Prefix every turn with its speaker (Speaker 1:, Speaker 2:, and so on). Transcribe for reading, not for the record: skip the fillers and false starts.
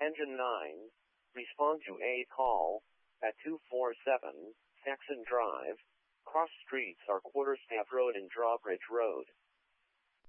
Speaker 1: Engine 9, respond to a call at 247 Saxon Drive. Cross streets are Quarterstaff Road and Drawbridge Road.